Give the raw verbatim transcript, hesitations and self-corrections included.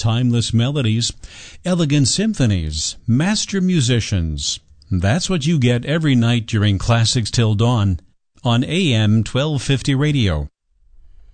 timeless melodies, elegant symphonies, master musicians. That's what you get every night during Classics Till Dawn on A M twelve fifty radio.